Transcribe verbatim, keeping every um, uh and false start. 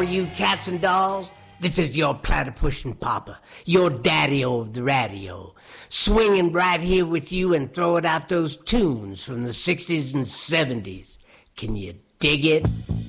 all you cats and dolls, this is your platypus papa, your daddy-o of the radio, swinging right here with you and throwing out those tunes from the sixties and seventies. Can you dig it?